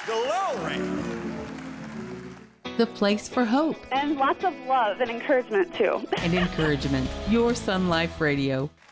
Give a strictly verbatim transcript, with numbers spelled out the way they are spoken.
Glory! The place for hope. And lots of love and encouragement, too. And encouragement. Your Sun Life Radio.